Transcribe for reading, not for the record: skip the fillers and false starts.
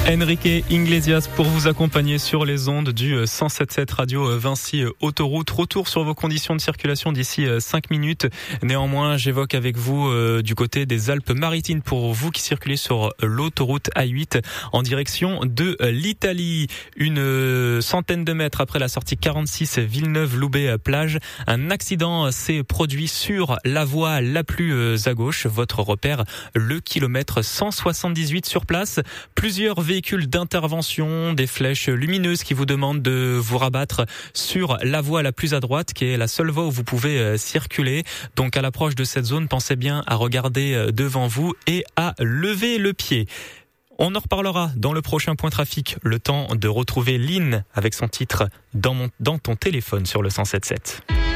Enrique Iglesias pour vous accompagner sur les ondes du 107.7 Radio Vinci Autoroute. Retour sur vos conditions de circulation d'ici 5 minutes. Néanmoins, j'évoque avec vous du côté des Alpes-Maritimes pour vous qui circulez sur l'autoroute A8 en direction de l'Italie. Une centaine de mètres après la sortie 46 Villeneuve-Loubet-Plage, un accident s'est produit sur la voie la plus à gauche. Votre repère, le kilomètre 178 sur place. Plusieurs véhicules d'intervention, des flèches lumineuses qui vous demandent de vous rabattre sur la voie la plus à droite, qui est la seule voie où vous pouvez circuler. Donc à l'approche de cette zone, pensez bien à regarder devant vous et à lever le pied. On en reparlera dans le prochain point trafic. Le temps de retrouver Lynn avec son titre Dans ton téléphone sur le 107.7.